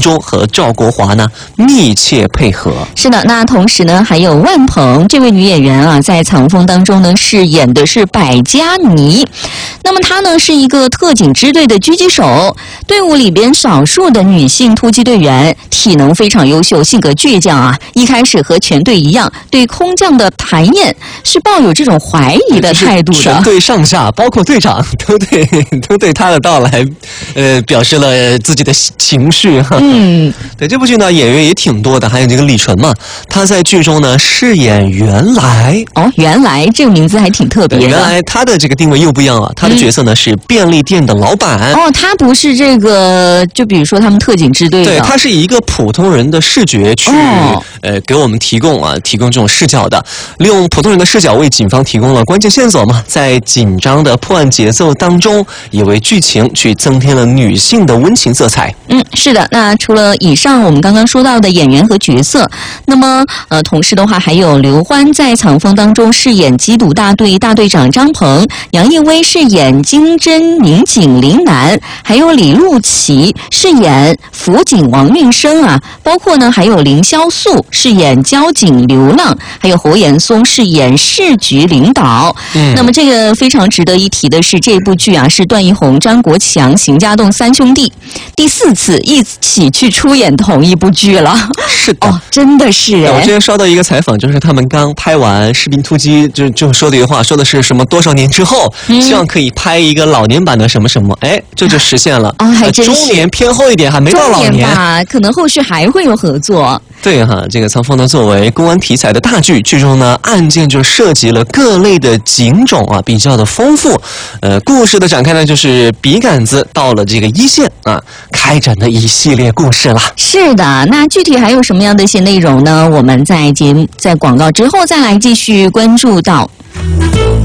忠和赵国华呢密切配合。 是的，那同时呢，还有万鹏这位女演员啊，在藏风当中呢饰演的是百家妮。那么她呢是一个特警支队的狙击手，队伍里边少数的女性突击队员，体能非常优秀，性格倔强啊。一开始和全队一样，对空降的排演是抱有这种怀疑的态度的。 全队上下，包括队长，都对他的到来，表示了自己的情绪哈。对这部剧呢，演员也挺多的，还有这个李纯嘛，他在剧中呢饰演原来。 哦，原来这个名字还挺特别的。 原来他的这个定位又不一样了，他的角色呢是便利店的老板。 哦，他不是这个，就比如说他们特警支队的。 对，他是以一个普通人的视觉去给我们提供这种视角的，利用普通人的视角为警方提供了关键线索嘛，在紧张的破案节奏当中，也为剧情去增添了女性的温情色彩。 是的。那除了以上我们刚刚说到的演员和角色，那么同时的话，还有刘欢在藏风当中饰演缉毒大队大队长张鹏，杨业威饰演经侦民警林楠，还有李路奇饰演辅警王运生啊，包括呢还有林潇肃饰演交警流浪，还有侯岩松饰演市局领导。那么这个非常值得一提的是，这部剧啊是段奕宏、张国强、邢家栋三兄弟第4次一起去出演同一部剧了。 是的， 哦，真的是我之前刷到一个采访，就是他们刚拍完《士兵突击》，就说的一句话，说的是什么多少年之后，希望可以拍一个老年版的什么什么，这就实现了。 还真是中年偏后一点，还没到老年吧？可能后续还会有合作。 对哈，这个藏风呢作为公安题材的大剧，剧中呢案件就涉及了各类的警种啊，比较的丰富。故事的展开呢，就是笔杆子到了这个一线啊，开展的一系列故事了。 是的，那具体还有什么样的一些内容呢？我们在广告之后再来继续关注到。